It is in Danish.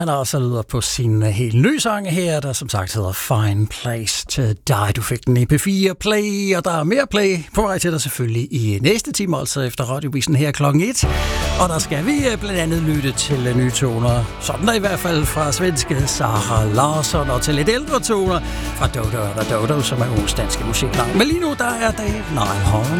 Han har også lyder på sin helt nye sang her, der som sagt hedder Fine Place to Die. Du fik den i P4 Play, og der er mere Play på vej til dig selvfølgelig i næste time, altså efter radiovisen her klokken 1. Og der skal vi blandt andet lytte til nye toner, sådan der i hvert fald fra svenske Sara Larsson, og til lidt ældre toner fra Dodo og Dodo, som er ugens danske musiknavn. Men lige nu, der er det Nile Horn.